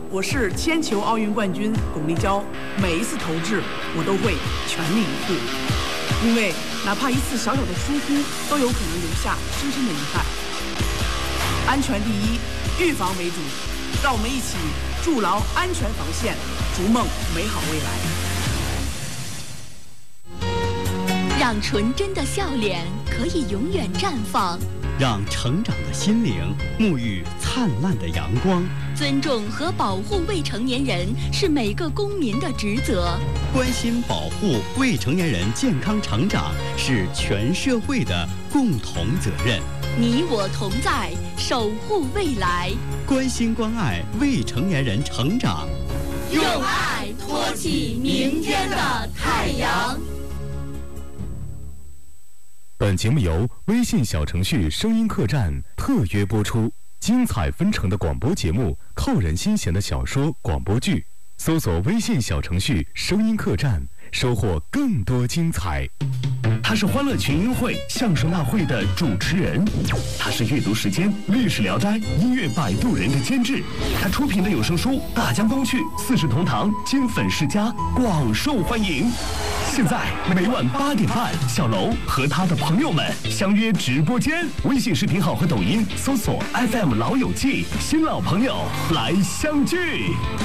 我是铅球奥运冠军巩立姣，每一次投掷我都会全力以赴，因为哪怕一次小小的疏忽，都有可能留下深深的遗憾。安全第一，预防为主，让我们一起筑牢安全防线，逐梦美好未来。让纯真的笑脸可以永远绽放， 让成长的心灵沐浴灿烂的阳光。 尊重和保护未成年人是每个公民的职责， 关心保护未成年人健康成长是全社会的共同责任。 你我同在，守护未来， 关心关爱未成年人成长， 用爱托起明天的太阳。 本节目由微信小程序声音客栈特约播出，精彩纷呈的广播节目，扣人心弦的小说广播剧，搜索微信小程序声音客栈，收获更多精彩。 他是欢乐群英会相声大会的主持人，他是阅读时间历史聊斋音乐摆渡人的监制，他出品的有声书《大江东去》四世同堂金粉世家广受欢迎。现在每晚8点半，小楼和他的朋友们相约直播间，微信视频号和抖音搜索 FM 老友记，新老朋友来相聚。